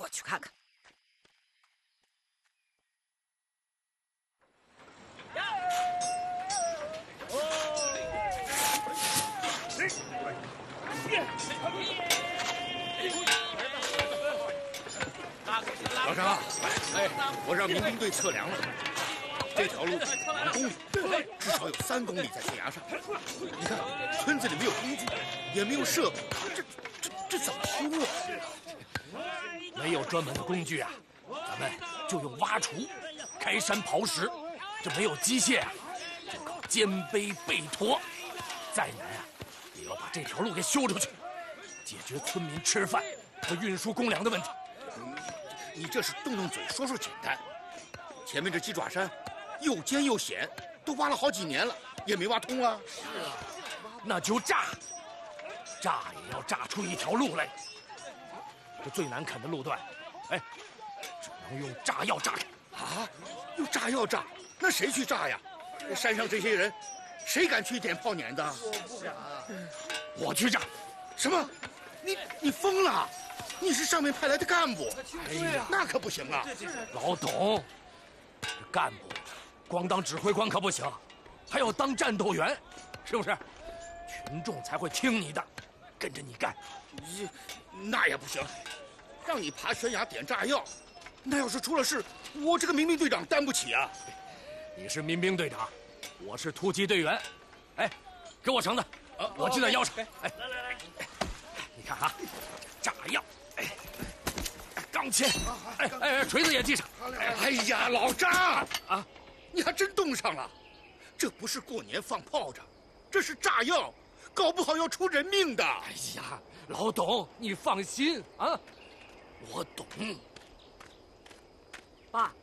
我去看看。 老张，我让民兵队测量了，这条路2公里，至少有3公里在悬崖上。你看，村子里没有工具，也没有设备，这怎么修啊？ 没有专门的工具啊，咱们就用挖锄、开山刨石。这没有机械啊，就靠肩背背驮。再难啊，也要把这条路给修出去，解决村民吃饭和运输公粮的问题。 你这是动动嘴说说简单，前面这鸡爪山又尖又险，都挖了好几年了，也没挖通啊。 是啊，那就炸也要炸出一条路来。这最难啃的路段，只能用炸药炸开。 啊，用炸药炸？那谁去炸呀？山上这些人，谁敢去点炮碾的？ 我不敢。 我去炸。 什么？你疯了？你是上面派来的干部， 哎呀， 那可不行啊！ 老董，这干部光当指挥官可不行，还要当战斗员，是不是？群众才会听你的，跟着你干。 那也不行，让你爬悬崖点炸药，那要是出了事，我这个民兵队长担不起啊！ 你是民兵队长，我是突击队员。给我绳子，我系在腰上。来，你看啊，炸药。钢钎，锤子也系上。 哎呀，老张啊，你还真动上了！这不是过年放炮仗，这是炸药，搞不好要出人命的。 哎呀，老董，你放心啊，我懂。 爸，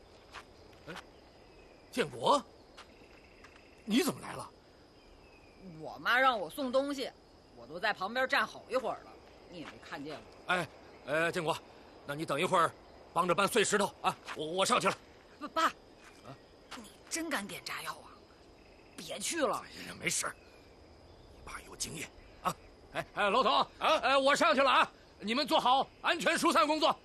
建国，你怎么来了？ 我妈让我送东西，我都在旁边站好一会儿了，你也没看见我。 建国。那你等一会儿，帮着搬碎石头啊！我上去了。 爸，你真敢点炸药啊？别去了。 哎呀，没事，你爸有经验啊。老董啊，我上去了啊！你们做好安全疏散工作。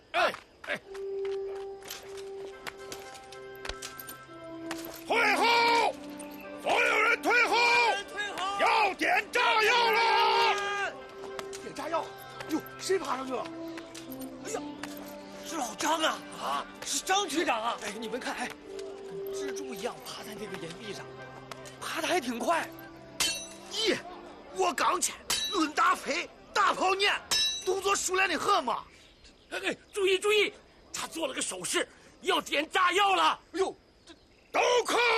退后！所有人退后！要点炸药了！ 点炸药！哟，谁爬上去了？哎呀！是老张啊！啊，是张局长啊！你们看，跟蜘蛛一样爬在那个岩壁上，爬得还挺快。 咦，我刚去论大飞大炮念，动作熟练的很嘛。 注意！他做了个手势，要点炸药了。 哎呦，都靠